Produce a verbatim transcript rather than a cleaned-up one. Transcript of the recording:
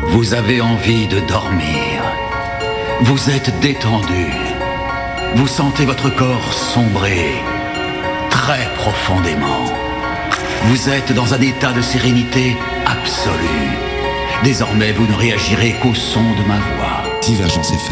Vous avez envie de dormir. Vous êtes détendu. Vous sentez votre corps sombrer très profondément. Vous êtes dans un état de sérénité absolue. Désormais, vous ne réagirez qu'au son de ma voix. Divergence F M.